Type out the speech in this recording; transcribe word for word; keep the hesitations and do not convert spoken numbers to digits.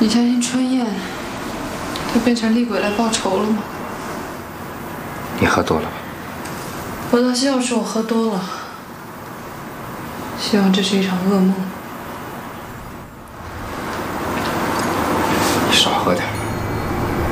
你相信春燕，她变成厉鬼来报仇了吗？ 你喝多了吧？ 我倒希望是我喝多了，希望这是一场噩梦。